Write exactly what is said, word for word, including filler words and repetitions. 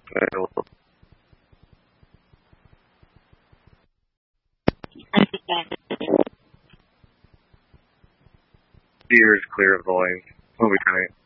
Beer is clear of the lane. We'll be tight.